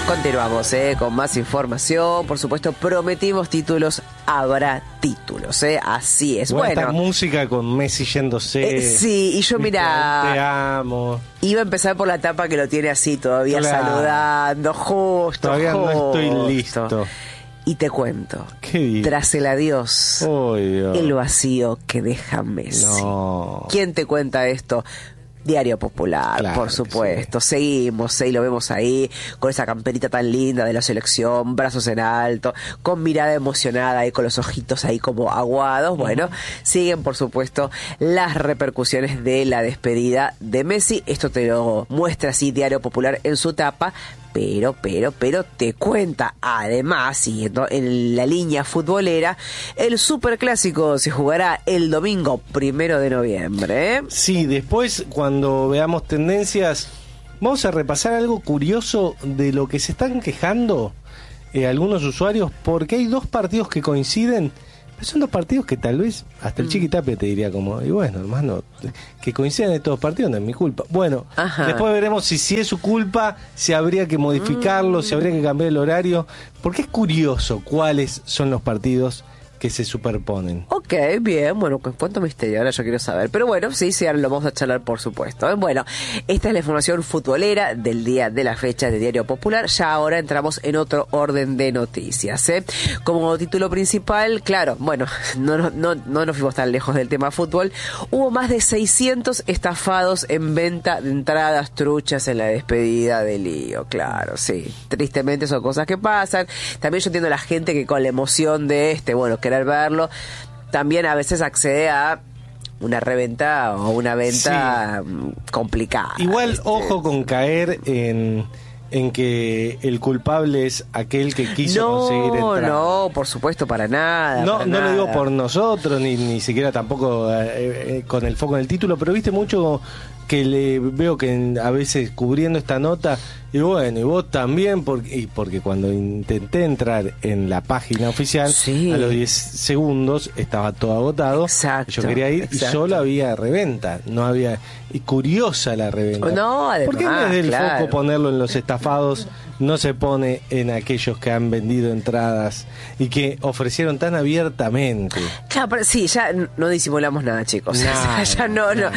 Continuamos con más información. Por supuesto, prometimos títulos, habrá títulos. Así es. Bueno, esta música con Messi yéndose. Sí, y yo mira, te amo. Iba a empezar por la tapa que lo tiene así todavía saludando, justo. Todavía no estoy listo. Y te cuento, tras el adiós, el vacío que deja Messi. No. ¿Quién te cuenta esto? Diario Popular, claro, por supuesto. Sí. Seguimos, y lo vemos ahí, con esa camperita tan linda de la selección, brazos en alto, con mirada emocionada y con los ojitos ahí como aguados. Bueno, siguen, por supuesto, las repercusiones de la despedida de Messi. Esto te lo muestra así Diario Popular en su tapa. Pero te cuenta, además, siguiendo en la línea futbolera, el Superclásico se jugará el domingo 1 de noviembre. Sí, después, cuando veamos tendencias, vamos a repasar algo curioso de lo que se están quejando algunos usuarios, porque hay dos partidos que coinciden. Son dos partidos que tal vez hasta el Chiquitapia te diría como, y bueno, hermano, que coincidan estos dos partidos no es mi culpa. Bueno, después veremos si es su culpa, si habría que modificarlo, si habría que cambiar el horario, porque es curioso cuáles son los partidos que se superponen. Ok, bien, bueno, cuánto misterio, ahora yo quiero saber. Pero bueno, sí, ahora lo vamos a charlar, por supuesto. Bueno, esta es la información futbolera del día de la fecha de Diario Popular. Ya ahora entramos en otro orden de noticias. Como título principal, claro, bueno, no nos fuimos tan lejos del tema fútbol. Hubo más de 600 estafados en venta de entradas truchas en la despedida de Lío. Claro, sí, tristemente son cosas que pasan. También yo entiendo a la gente que con la emoción de querer verlo, también a veces accede a una reventa o una venta complicada. Igual, ojo con caer en que el culpable es aquel que quiso conseguir entrar. No, por supuesto, para nada. No lo digo por nosotros, ni siquiera tampoco con el foco en el título, pero viste mucho que le veo que a veces cubriendo esta nota, y bueno, y vos también, porque cuando intenté entrar en la página oficial, a los 10 segundos estaba todo agotado. Exacto, yo quería ir y solo había reventa, no había. Y curiosa la reventa. No, además, ¿por qué en vez del foco ponerlo en los estafados, no se pone en aquellos que han vendido entradas y que ofrecieron tan abiertamente? Claro, pero sí, ya no disimulamos nada, chicos. Ya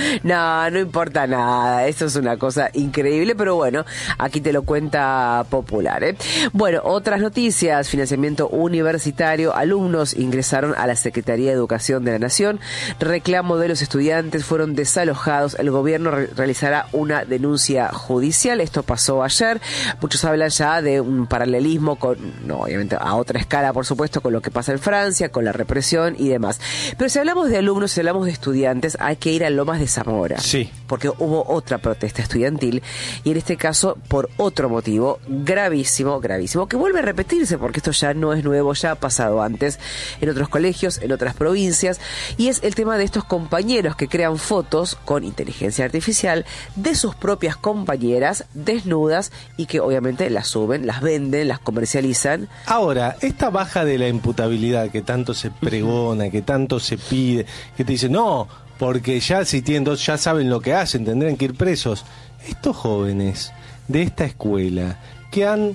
no importa nada. Esto es una cosa increíble, pero bueno, aquí te lo cuenta Popular. Bueno, otras noticias: financiamiento universitario, alumnos ingresaron a la Secretaría de Educación de la Nación, reclamo de los estudiantes fueron desalojados, el gobierno realizará una denuncia judicial. Esto pasó ayer. Muchos hablan ya de un paralelismo obviamente a otra escala, por supuesto, con lo que pasa en Francia, con la represión y demás. Pero si hablamos de alumnos, si hablamos de estudiantes, hay que ir a Lomas de Zamora. Sí. Porque hubo otra protesta estudiantil, y en este caso por otro motivo gravísimo, que vuelve a repetirse, porque esto ya no es nuevo, ya ha pasado antes en otros colegios, en otras provincias, y es el tema de estos compañeros que crean fotos con inteligencia artificial de sus propias compañeras desnudas y que obviamente las suben, las venden, las comercializan. Ahora, esta baja de la imputabilidad que tanto se pregona, que tanto se pide, que te dicen, no, porque ya si tienen dos, ya saben lo que hacen, tendrán que ir presos. Estos jóvenes de esta escuela que han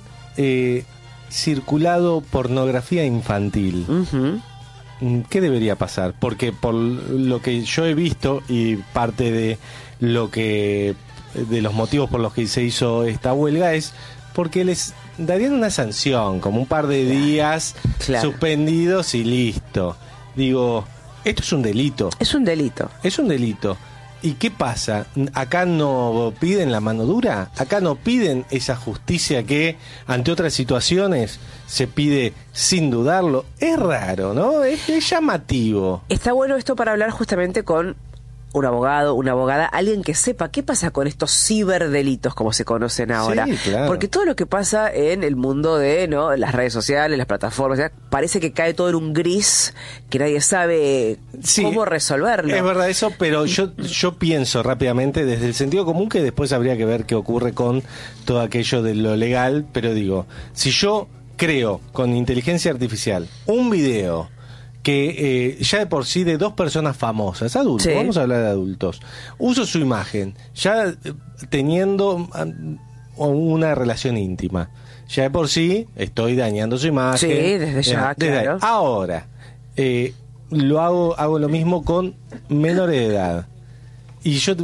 circulado pornografía infantil, ¿qué debería pasar? Porque por lo que yo he visto y parte de los motivos por los que se hizo esta huelga es porque les darían una sanción, como un par de días suspendidos y listo. Digo, esto es un delito. Es un delito. Es un delito. ¿Y qué pasa? ¿Acá no piden la mano dura? ¿Acá no piden esa justicia que ante otras situaciones se pide sin dudarlo? Es raro, ¿no? Es llamativo. Está bueno esto para hablar justamente con un abogado, una abogada, alguien que sepa qué pasa con estos ciberdelitos, como se conocen ahora. Sí, claro. Porque todo lo que pasa en el mundo de las redes sociales, las plataformas, parece que cae todo en un gris que nadie sabe cómo resolverlo. Es verdad eso, pero yo pienso rápidamente desde el sentido común, que después habría que ver qué ocurre con todo aquello de lo legal, pero digo, si yo creo con inteligencia artificial un video que ya de por sí de dos personas famosas, adultos, vamos a hablar de adultos, uso su imagen, ya teniendo una relación íntima. Ya de por sí estoy dañando su imagen. Sí, desde ya, claro. Ahora, hago lo mismo con menores de edad. Y yo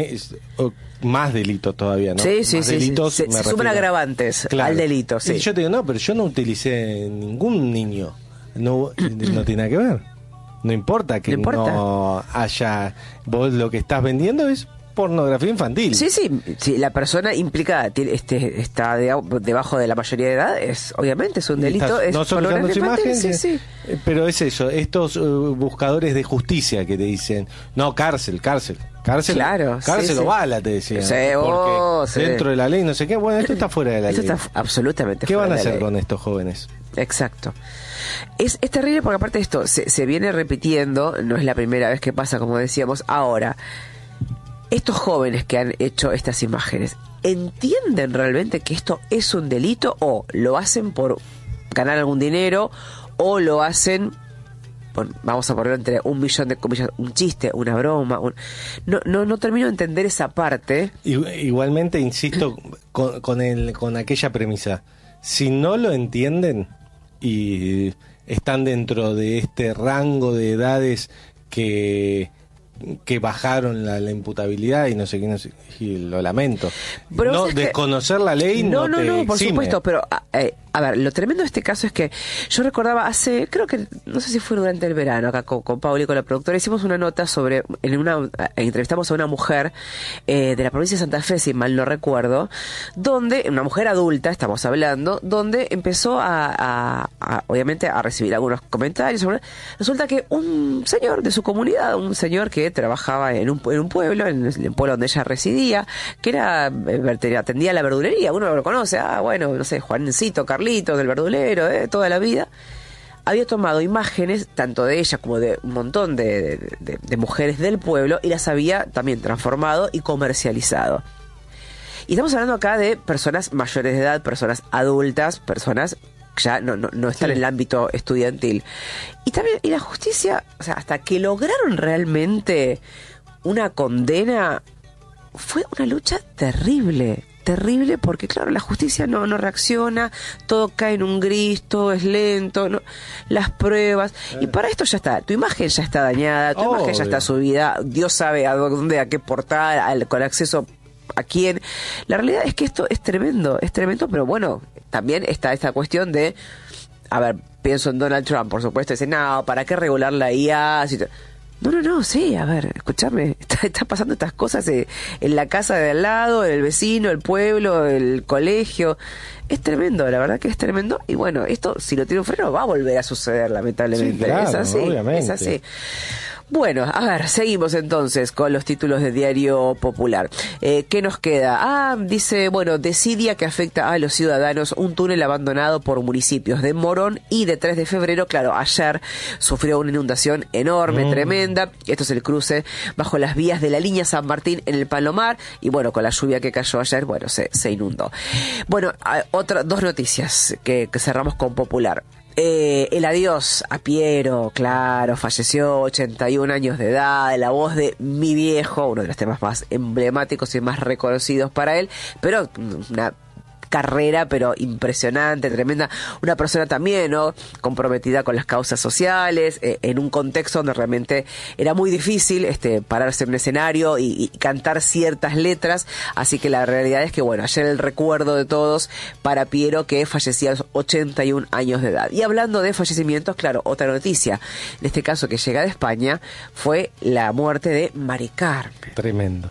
más delitos todavía, ¿no? Sí, más delitos, se suman agravantes al delito, sí. Y yo te digo, no, pero yo no utilicé ningún niño. No tiene nada que ver. No importa que no haya... Vos lo que estás vendiendo es pornografía infantil. Sí, la persona implicada está debajo de la mayoría de edad, obviamente es un delito. No solo usando su imagen, sí. Pero es eso, estos buscadores de justicia que te dicen, no, cárcel, claro, o bala, te decían. Sí, dentro de la ley, no sé qué, bueno, esto está fuera de la ley. Esto está absolutamente ¿Qué fuera van a de la hacer ley. con estos jóvenes? Exacto. Es terrible porque aparte de esto se viene repitiendo, no es la primera vez que pasa, como decíamos. Ahora, estos jóvenes que han hecho estas imágenes, ¿entienden realmente que esto es un delito o lo hacen por ganar algún dinero o lo hacen, vamos a ponerlo entre un millón de comillas, un chiste, una broma? No termino de entender esa parte. Igualmente, insisto, con aquella premisa. Si no lo entienden y están dentro de este rango de edades que bajaron la imputabilidad y no sé qué, y lo lamento. Pero no, desconocer la ley no por exime. supuesto, pero a ver, lo tremendo de este caso es que yo recordaba creo que, no sé si fue durante el verano, acá con Pauli, con la productora, hicimos una nota entrevistamos a una mujer de la provincia de Santa Fe, si mal no recuerdo, donde, una mujer adulta, estamos hablando, donde empezó obviamente a recibir algunos comentarios. Resulta que un señor de su comunidad, un señor que trabajaba en un pueblo, en el pueblo donde ella residía, que atendía la verdulería, uno lo conoce, bueno, no sé, Juancito, Carlitos, del verdulero, toda la vida, había tomado imágenes tanto de ella como de un montón de mujeres del pueblo y las había también transformado y comercializado. Y estamos hablando acá de personas mayores de edad, personas adultas, personas que ya no están en el ámbito estudiantil. Y la justicia, o sea, hasta que lograron realmente una condena, fue una lucha terrible porque claro, la justicia no reacciona, todo cae en un gris, todo es lento, las pruebas, y para esto ya está, tu imagen ya está dañada, tu imagen ya está subida, Dios sabe a dónde, a qué portal, con acceso a quién. La realidad es que esto es tremendo, pero bueno, también está esta cuestión de, a ver, pienso en Donald Trump, por supuesto, dice, no, ¿para qué regular la IA? No, sí, a ver, escúchame, está pasando estas cosas en la casa de al lado, el vecino, el pueblo, el colegio. Es tremendo, la verdad que es tremendo. Y bueno, esto, si lo tiene un freno, va a volver a suceder, lamentablemente. Sí, claro, es así, obviamente. es así. Bueno, a ver, seguimos entonces con los títulos de Diario Popular. ¿Qué nos queda? Dice, bueno, desidia que afecta a los ciudadanos, un túnel abandonado por municipios de Morón y de 3 de febrero. Claro, ayer sufrió una inundación enorme, tremenda. Esto es el cruce bajo las vías de la línea San Martín en el Palomar. Y bueno, con la lluvia que cayó ayer, bueno, se inundó. Bueno, dos noticias que cerramos con Popular. El adiós a Piero, claro, falleció, 81 años de edad, la voz de Mi Viejo, uno de los temas más emblemáticos y más reconocidos para él, pero una carrera pero impresionante, tremenda, una persona también, ¿no?, comprometida con las causas sociales, en un contexto donde realmente era muy difícil pararse en un escenario y cantar ciertas letras, así que la realidad es que bueno, ayer el recuerdo de todos para Piero, que fallecía a los 81 años de edad. Y hablando de fallecimientos, claro, otra noticia, en este caso que llega de España, fue la muerte de Mari Carmen. Tremendo.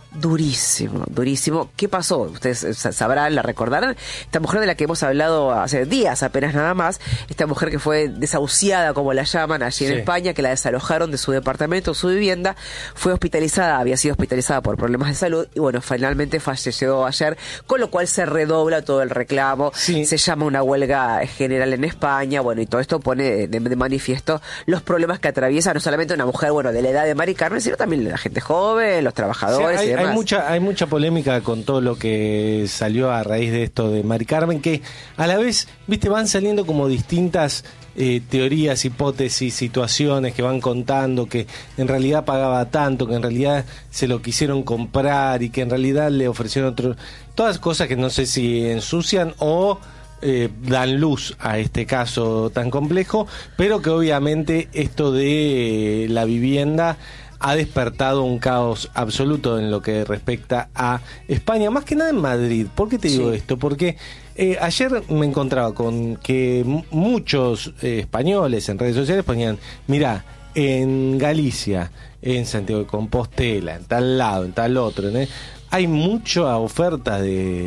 Durísimo. ¿Qué pasó? Ustedes sabrán, la recordarán. Esta mujer de la que hemos hablado hace días apenas nada más, esta mujer que fue desahuciada, como la llaman allí en España, que la desalojaron de su departamento, su vivienda, había sido hospitalizada por problemas de salud y bueno, finalmente falleció ayer, con lo cual se redobla todo el reclamo, se llama una huelga general en España, bueno, y todo esto pone de manifiesto los problemas que atraviesa no solamente una mujer, bueno, de la edad de Mari Carmen, sino también la gente joven, los trabajadores y demás. Hay mucha polémica con todo lo que salió a raíz de esto de Mari Carmen, que a la vez, viste, van saliendo como distintas teorías, hipótesis, situaciones que van contando que en realidad pagaba tanto, que en realidad se lo quisieron comprar y que en realidad le ofrecieron otro, todas cosas que no sé si ensucian o dan luz a este caso tan complejo, pero que obviamente esto de la vivienda ha despertado un caos absoluto en lo que respecta a España, más que nada en Madrid. ¿Por qué te digo esto? Porque ayer me encontraba con que muchos españoles en redes sociales ponían, mira, en Galicia, en Santiago de Compostela, en tal lado, en tal otro, hay mucha oferta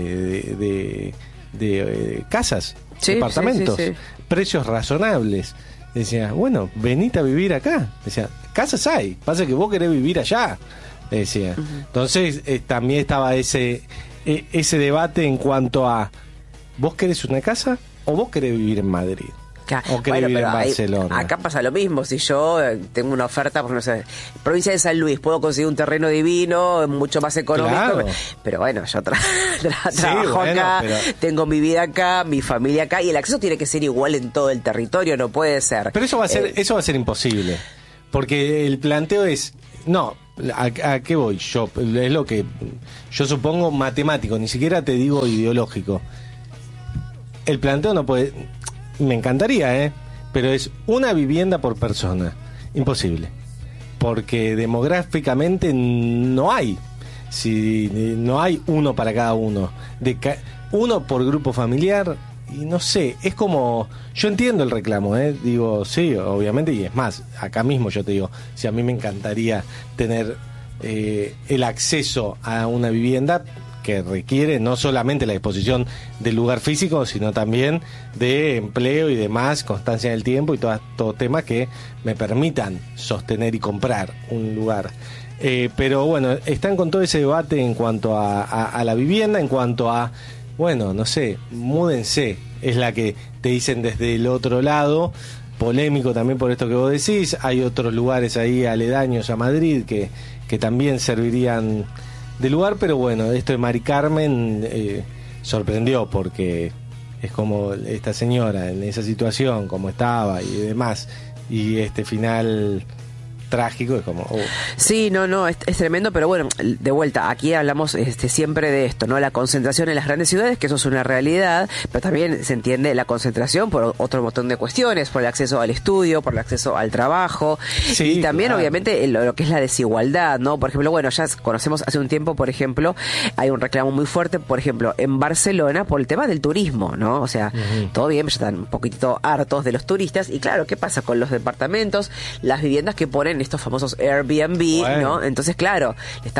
de casas, departamentos, precios razonables. Decía, bueno, venite a vivir acá. Decía, casas hay, pasa que vos querés vivir allá. Decía. Entonces también estaba ese debate en cuanto a, ¿vos querés una casa o vos querés vivir en Madrid? O querés vivir en Barcelona. Acá pasa lo mismo. Si yo tengo una oferta, por no sé, provincia de San Luis, puedo conseguir un terreno divino, mucho más económico. Claro. Pero bueno, yo trabajo acá, tengo mi vida acá, mi familia acá, y el acceso tiene que ser igual en todo el territorio, no puede ser. Pero eso va a ser imposible. Porque el planteo es, no, ¿a qué voy? Yo, es lo que yo supongo matemático, ni siquiera te digo ideológico. El planteo no puede... Me encantaría, pero es una vivienda por persona. Imposible. Porque demográficamente no hay. Si no hay uno para cada uno. Uno por grupo familiar. Y no sé, es como... Yo entiendo el reclamo, digo, sí, obviamente. Y es más, acá mismo yo te digo, si a mí me encantaría tener el acceso a una vivienda que requiere no solamente la disposición del lugar físico, sino también de empleo y demás, constancia en el tiempo y todo temas que me permitan sostener y comprar un lugar. Pero bueno, están con todo ese debate en cuanto a la vivienda, en cuanto a, bueno, no sé, múdense, es la que te dicen desde el otro lado, polémico también por esto que vos decís. Hay otros lugares ahí aledaños a Madrid que también servirían de lugar, pero bueno, esto de Mari Carmen sorprendió porque es como esta señora en esa situación, como estaba y demás, y este final trágico, es como... Sí, no, es tremendo, pero bueno, de vuelta, aquí hablamos siempre de esto, ¿no? La concentración en las grandes ciudades, que eso es una realidad, pero también se entiende la concentración por otro montón de cuestiones, por el acceso al estudio, por el acceso al trabajo, y también obviamente lo que es la desigualdad, ¿no? Por ejemplo, bueno, ya conocemos hace un tiempo, por ejemplo, hay un reclamo muy fuerte, por ejemplo, en Barcelona, por el tema del turismo, ¿no? O sea, todo bien, ya están un poquitito hartos de los turistas, y claro, ¿qué pasa con los departamentos, las viviendas que ponen estos famosos Airbnb, ¿no? Entonces, claro,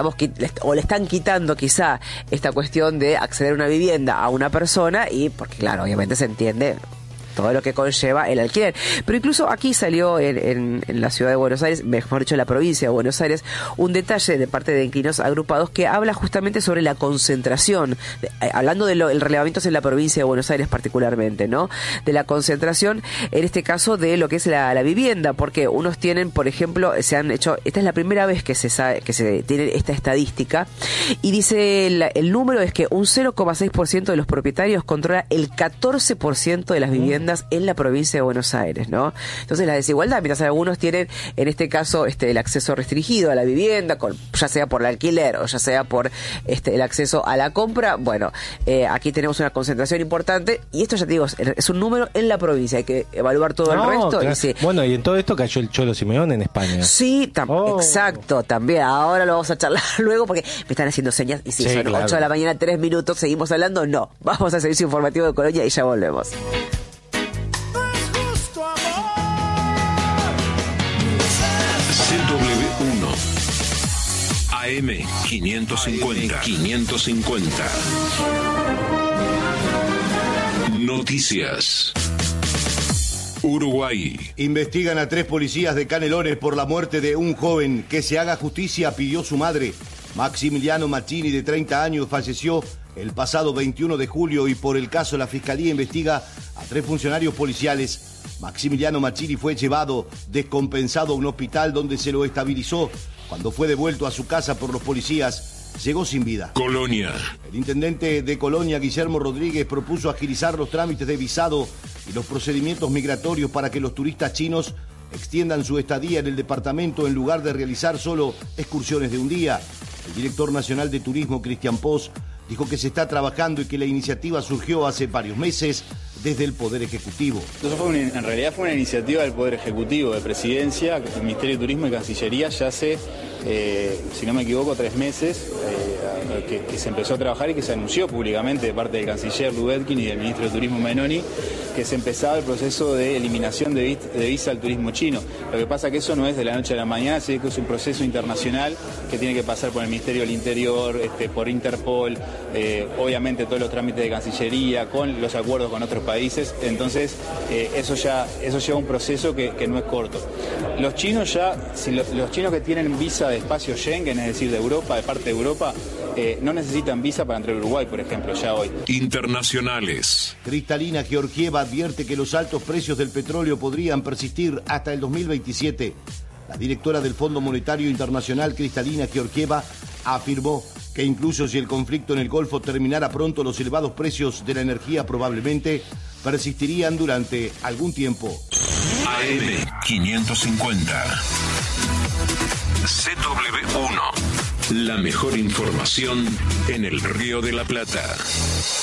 le están quitando quizá esta cuestión de acceder a una vivienda a una persona, y porque claro, obviamente se entiende todo lo que conlleva el alquiler. Pero incluso aquí salió en la ciudad de Buenos Aires, mejor dicho, en la provincia de Buenos Aires, un detalle de parte de Inquilinos Agrupados que habla justamente sobre la concentración, hablando del relevamiento en la provincia de Buenos Aires particularmente, ¿no? De la concentración, en este caso, de lo que es la vivienda, porque unos tienen, por ejemplo, esta es la primera vez que se sabe, que se tiene esta estadística, y dice el número es que un 0,6% de los propietarios controla el 14% de las viviendas en la provincia de Buenos Aires, ¿no? Entonces la desigualdad, mientras algunos tienen, en este caso, el acceso restringido a la vivienda, ya sea por el alquiler o ya sea por el acceso a la compra, bueno, aquí tenemos una concentración importante, y esto ya te digo, es un número en la provincia, hay que evaluar todo el resto. Claro. Y sí. Bueno, y en todo esto cayó el Cholo Simeone en España. Sí, exacto, también. Ahora lo vamos a charlar luego porque me están haciendo señas, y si son 8 de la mañana, 3 minutos, seguimos hablando, no. Vamos al servicio informativo de Colonia y ya volvemos. AM 550. Noticias. Uruguay. Investigan a 3 policías de Canelones por la muerte de un joven. Que se haga justicia, pidió su madre. Maximiliano Machini, de 30 años, falleció el pasado 21 de julio y por el caso la Fiscalía investiga a 3 funcionarios policiales. Maximiliano Machini fue llevado descompensado a un hospital donde se lo estabilizó. Cuando fue devuelto a su casa por los policías, llegó sin vida. Colonia. El intendente de Colonia, Guillermo Rodríguez, propuso agilizar los trámites de visado y los procedimientos migratorios para que los turistas chinos extiendan su estadía en el departamento en lugar de realizar solo excursiones de un día. El director nacional de turismo, Cristian Pos, dijo que se está trabajando y que la iniciativa surgió hace varios meses desde el Poder Ejecutivo. Entonces en realidad fue una iniciativa del Poder Ejecutivo, de Presidencia, el Ministerio de Turismo y Cancillería ya hace, si no me equivoco, 3 meses que se empezó a trabajar y que se anunció públicamente de parte del canciller Lubetkin y del ministro de Turismo Menoni que se empezaba el proceso de eliminación de visa al turismo chino. Lo que pasa es que eso no es de la noche a la mañana, sino que es un proceso internacional que tiene que pasar por el Ministerio del Interior, por Interpol, obviamente todos los trámites de Cancillería, con los acuerdos con otros países. Entonces eso lleva un proceso que no es corto. Los chinos los chinos que tienen visa de espacio Schengen, es decir, de Europa, de parte de Europa, no necesitan visa para entrar a Uruguay, por ejemplo, ya hoy. Internacionales. Kristalina Georgieva advierte que los altos precios del petróleo podrían persistir hasta el 2027. La directora del Fondo Monetario Internacional, Kristalina Georgieva, afirmó que incluso si el conflicto en el Golfo terminara pronto, los elevados precios de la energía probablemente persistirían durante algún tiempo. AM 550. CW1. La mejor información en el Río de la Plata.